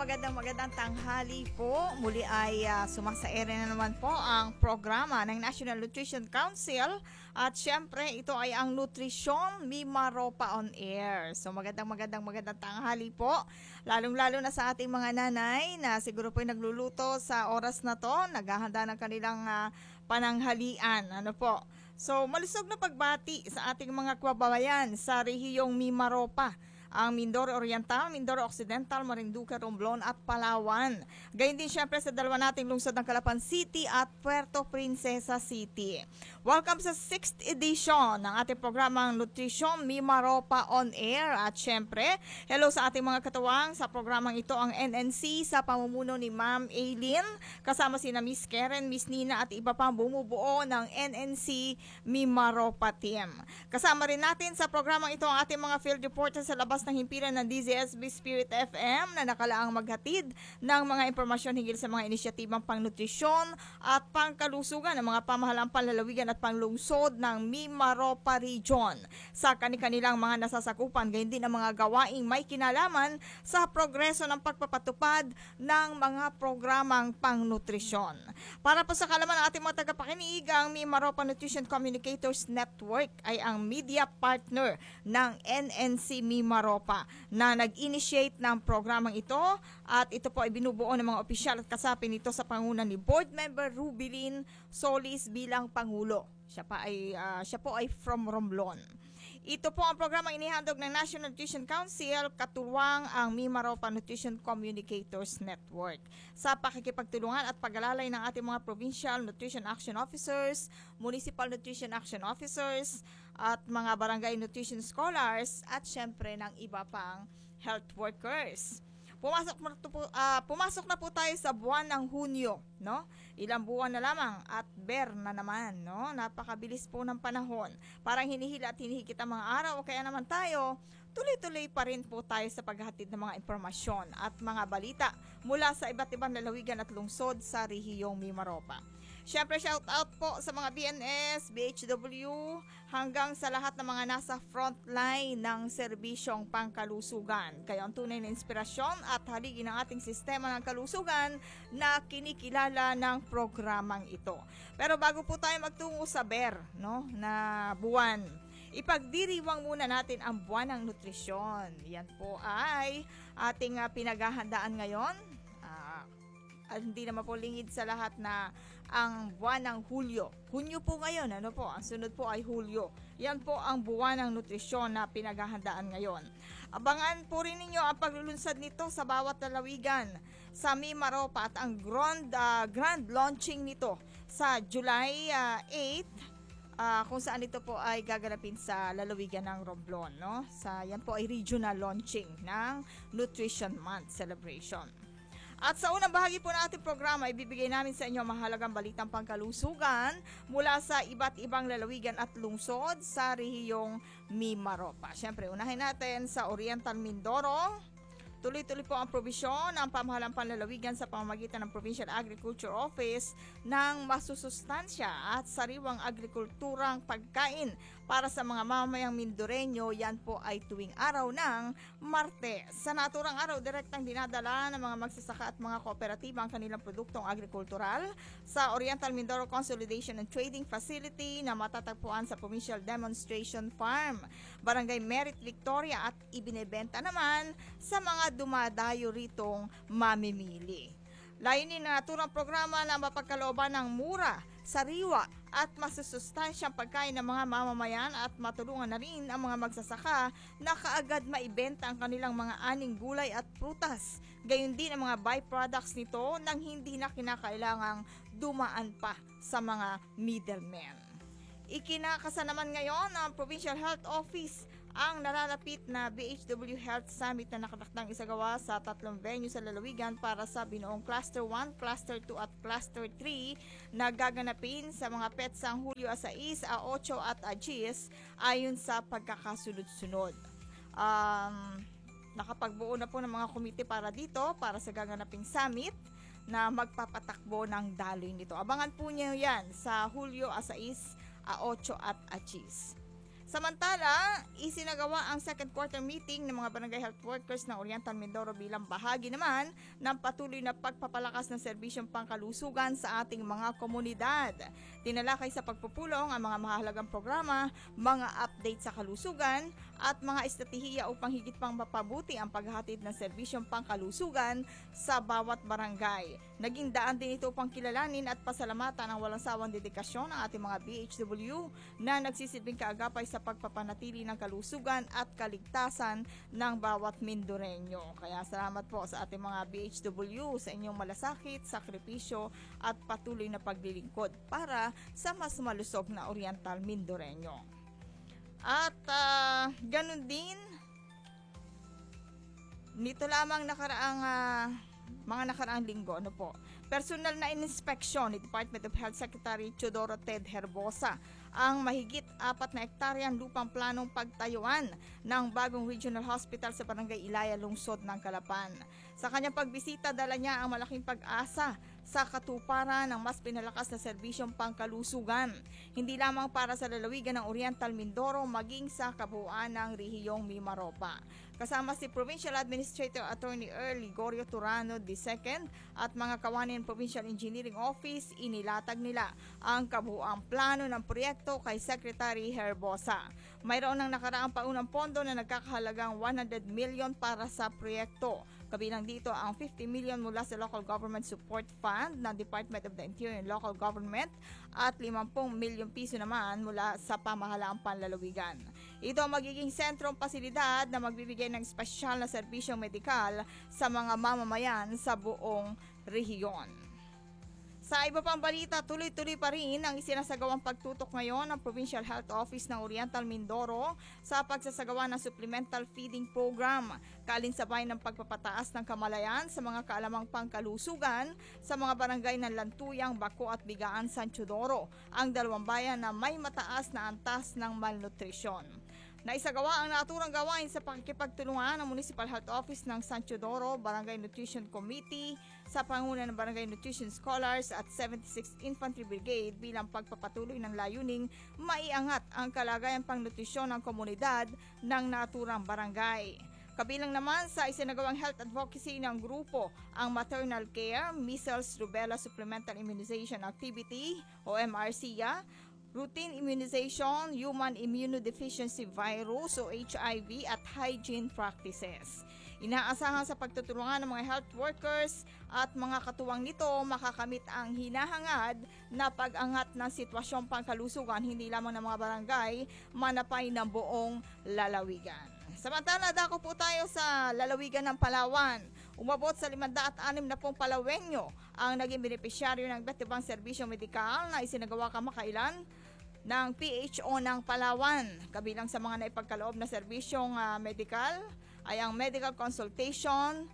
magandang tanghali po. Muli ay sumasaere na naman po ang programa ng National Nutrition Council at syempre ito ay ang Nutrisyon Mimaropa on Air. So magandang tanghali po. Lalong-lalo na sa ating mga nanay na siguro po ay nagluluto sa oras na to, naghahanda ng kanilang pananghalian. Ano po? So malusog na pagbati sa ating mga kababayan sa rehiyong Mimaropa, ang Mindoro Oriental, Mindoro Occidental, Marinduque, Romblon at Palawan. Gayun din syempre sa dalawa nating lungsod ng Calapan City at Puerto Princesa City. Welcome sa 6th edition ng ating programang Nutrition Mimaropa on Air. At syempre, hello sa ating mga katuwang sa programang ito, ang NNC sa pamumuno ni Ma'am Aileen, kasama sina Miss Karen, Miss Nina at iba pang bumubuo ng NNC Mimaropa team. Kasama rin natin sa programang ito ang ating mga field reporters sa labas ng himpilan ng DZSB Spirit FM na nakalaang maghatid ng mga impormasyon hinggil sa mga inisyatibang pangnutrisyon at pangkalusugan ng mga pamahalaang panlalawigan at panglungsod ng Mimaropa Region sa kanilang mga nasasakupan, gayon din ang mga gawaing may kinalaman sa progreso ng pagpapatupad ng mga programang pangnutrisyon. Para po sa kalaman ng ating mga tagapakinig, ang Mimaropa Nutrition Communicators Network ay ang media partner ng NNC Mimaropa na nag-initiate ng programang ito at ito po ay binubuo ng mga opisyal at kasapi nito sa pangunan ni Board Member Rubilin Solis bilang Pangulo. Siya po ay from Romblon. Ito po ang programang inihandog ng National Nutrition Council, katuwang ang Mimaropa Nutrition Communicators Network sa pakikipagtulungan at pag-alalay ng ating mga Provincial Nutrition Action Officers, Municipal Nutrition Action Officers, at mga Barangay Nutrition Scholars at syempre ng iba pang health workers. Pumasok na po tayo sa buwan ng Hunyo, no? Ilang buwan na lamang at ber na naman, no? Napakabilis po ng panahon. Parang hinihila at hinihigit ang mga araw, kaya naman tayo tuloy-tuloy pa rin po tayo sa paghahatid ng mga impormasyon at mga balita mula sa iba't ibang lalawigan at lungsod sa rehiyong Mimaropa. Siyempre, shout out po sa mga BNS, BHW, hanggang sa lahat ng mga nasa front line ng serbisyong pangkalusugan. Kayo ang tunay na inspirasyon at haligi ng ating sistema ng kalusugan na kinikilala ng programang ito. Pero bago po tayo magtungo sa BER, no, na buwan, ipagdiriwang muna natin ang buwan ng nutrisyon. Yan po ay ating pinaghahandaan ngayon. Hindi naman po lingid sa lahat na ang buwan ng Hulyo. Hunyo po ngayon, ano po? Ang sunod po ay Hulyo. Yan po ang buwan ng nutrisyon na pinaghahandaan ngayon. Abangan po rin ninyo ang paglulunsad nito sa bawat lalawigan sa Mimaropa at ang grand launching nito sa July 8, kung saan ito po ay gaganapin sa lalawigan ng Romblon, no? Yan po ay regional launching ng Nutrition Month celebration. At sa unang bahagi po ng ating programa, ibibigay namin sa inyo mahalagang balitang pangkalusugan mula sa iba't ibang lalawigan at lungsod sa rehiyong Mimaropa. Siyempre, unahin natin sa Oriental Mindoro. Tuloy-tuloy po ang probisyon ng pamahalang panlalawigan sa pamamagitan ng Provincial Agriculture Office ng masusustansya at sariwang agrikulturang pagkain para sa mga mamamayang Mindoreño. Yan po ay tuwing araw ng Martes. Sa naturang araw, direktang dinadala ng mga magsasaka at mga kooperatiba ang kanilang produktong agrikultural sa Oriental Mindoro Consolidation and Trading Facility na matatagpuan sa Provincial Demonstration Farm, Barangay Merit Victoria, at ibinebenta naman sa mga dumadayo ritong mamimili. Layunin na naturang programa na mapagkalooban ng mura, sariwa at masusustansyang pagkain ng mga mamamayan at matulungan na rin ang mga magsasaka na kaagad maibenta ang kanilang mga aning gulay at prutas. Gayon din ang mga byproducts nito nang hindi na kinakailangang dumaan pa sa mga middlemen. Ikinakasa naman ngayon ng Provincial Health Office ang nalalapit na BHW Health Summit na nakatakdang isagawa sa 3 venue sa lalawigan para sa binuong Cluster 1, Cluster 2 at Cluster 3 na gaganapin sa mga petsang Hulyo 6, 8 at 10 ayon sa pagkakasunod-sunod. Nakapagbuo na po ng mga komite para dito para sa gaganaping summit na magpapatakbo ng daloy nito. Abangan po niyo yan sa Hulyo 6, 8 at 10. Samantala, isinagawa ang second quarter meeting ng mga barangay health workers ng Oriental Mindoro bilang bahagi naman ng patuloy na pagpapalakas ng serbisyong pangkalusugan sa ating mga komunidad. Tinalakay sa pagpupulong ang mga mahalagang programa, mga update sa kalusugan at mga estratehiya upang higit pang mapabuti ang paghahatid ng serbisyong pangkalusugan sa bawat barangay. Naging daan din ito upang kilalanin at pasalamatan ang walang sawang dedikasyon ng ating mga BHW na nagsisilbing kaagapay sa pagpapanatili ng kalusugan at kaligtasan ng bawat Mindoreño. Kaya salamat po sa ating mga BHW sa inyong malasakit, sakripisyo at patuloy na paglilingkod para sa mas malusog na Oriental Mindoreño. At ganun din, nito lamang mga nakaraang linggo, personal na inspeksyon ni Department of Health Secretary Teodoro Ted Herbosa ang mahigit 4 na hektaryang lupang planong pagtayuan ng bagong regional hospital sa Barangay Ilaya, Lungsod ng Calapan. Sa kanyang pagbisita, dala niya ang malaking pag-asa sa katuparan ng mas pinalakas na serbisyong pangkalusugan, hindi lamang para sa lalawigan ng Oriental Mindoro maging sa kabuuan ng rehiyong Mimaropa. Kasama si Provincial Administrator Attorney Earl Ligorio Turano II at mga kawani ng Provincial Engineering Office, inilatag nila ang kabuuang plano ng proyekto kay Secretary Herbosa. Mayroon ng nakaraang paunang pondo na nagkakahalagang 100 million para sa proyekto. Kabilang dito ang 50 million mula sa Local Government Support Fund ng Department of the Interior and Local Government at 50 milyon piso naman mula sa pamahalaang panlalawigan. Ito ang magiging sentrong pasilidad na magbibigay ng espesyal na serbisyong medikal sa mga mamamayan sa buong rehiyon. Sa iba pang balita, tuloy-tuloy pa rin ang isinasagawang pagtutok ngayon ng Provincial Health Office ng Oriental Mindoro sa pagsasagawa ng supplemental feeding program, kalinsabay ng pagpapataas ng kamalayan sa mga kaalamang pangkalusugan sa mga barangay ng Lantuyang, Baco at Bigaan, San Teodoro, ang dalawang bayan na may mataas na antas ng malnutrisyon. Naisagawa ang naturang gawain sa pakikipagtulungan ng Municipal Health Office ng San Teodoro, Barangay Nutrition Committee, sa panguna ng Barangay Nutrition Scholars at 76th Infantry Brigade bilang pagpapatuloy ng layuning maiangat ang kalagayang pangnutrisyon ng komunidad ng naturang barangay. Kabilang naman sa isinagawang health advocacy ng grupo ang maternal care, measles, rubella supplemental immunization activity o MRCIA, routine immunization, human immunodeficiency virus o HIV at hygiene practices. Inaasahan sa pagtutulungan ng mga health workers at mga katuwang nito makakamit ang hinahangad na pag-angat ng sitwasyong pangkalusugan hindi lamang ng mga barangay, manapay ng buong lalawigan. Samantala, dako po tayo sa lalawigan ng Palawan. Umabot sa 560 Palawenyo ang naging benepisyaryo ng iba't ibang serbisyong medikal na isinagawa kamakailan ng PHO ng Palawan. Kabilang sa mga naipagkaloob na serbisyong medikal ay ang medical consultation,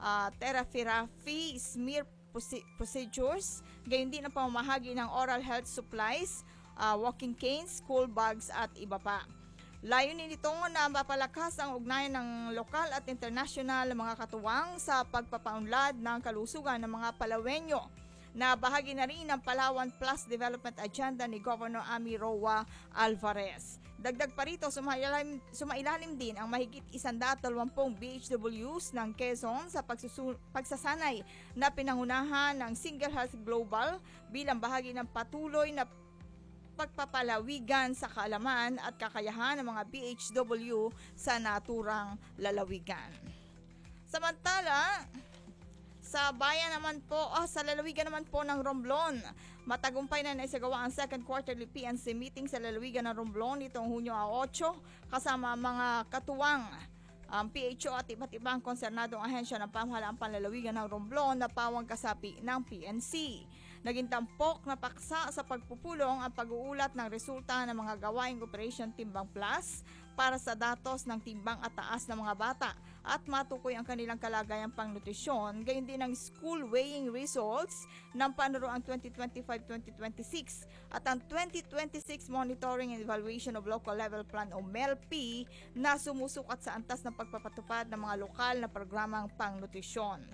therapy, smear procedures, gayon din ang pamamahagi ng oral health supplies, walking canes, school bags at iba pa. Layunin nito na mapalakas ang ugnayan ng lokal at international na mga katuwang sa pagpapaunlad ng kalusugan ng mga Palawenyo na bahagi na rin ng Palawan Plus Development Agenda ni Governor Amy Roa Alvarez. Dagdag pa rito, sumailalim din ang mahigit 120 BHWs ng Quezon sa pagsasanay na pinangunahan ng Single Health Global bilang bahagi ng patuloy na pagpapalawigan sa kaalaman at kakayahan ng mga BHW sa naturang lalawigan. Samantala, sa lalawigan naman po ng Romblon, matagumpay na naisagawa ang second quarterly PNC meeting sa lalawigan ng Romblon nitong Hunyo 8 kasama mga katuwang ang PHO at iba't ibang konsernadong ahensya ng pamahalaang panlalawigan ng Romblon na pawang kasapi ng PNC. Naging tampok na paksa sa pagpupulong ang pag-uulat ng resulta ng mga gawaing Operation Timbang Plus para sa datos ng timbang at taas ng mga bata at matukoy ang kanilang kalagayang pangnutrisyon, gayon din ang school weighing results ng panuruang 2025-2026 at ang 2026 Monitoring and Evaluation of Local Level Plan o MELP na sumusukat sa antas ng pagpapatupad ng mga lokal na programang pangnutrisyon.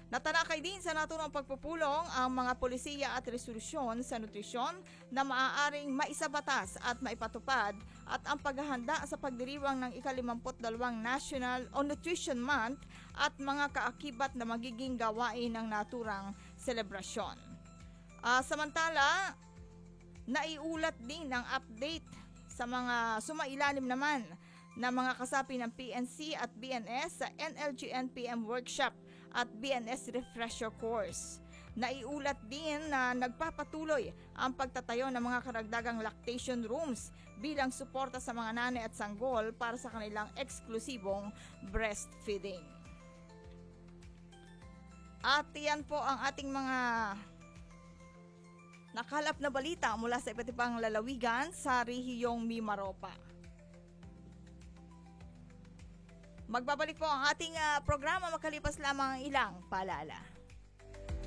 Natalakay din sa naturang pagpupulong ang mga polisiya at resolusyon sa nutrisyon na maaaring maisabatas at maipatupad at ang paghahanda sa pagdiriwang ng ika-52 National o Nutrition Month at mga kaakibat na magiging gawain ng naturang selebrasyon. Samantala, naiulat din ang update sa mga sumailalim naman na mga kasapi ng PNC at BNS sa NLG-NPM Workshop at BNS Refresher Course. Naiulat din na nagpapatuloy ang pagtatayo ng mga karagdagang lactation rooms bilang suporta sa mga nanay at sanggol para sa kanilang eksklusibong breastfeeding. At yan po ang ating mga nakalap na balita mula sa iba't ibang lalawigan sa rehiyong Mimaropa. Magbabalik po ang ating programa makalipas lamang ang ilang paalala.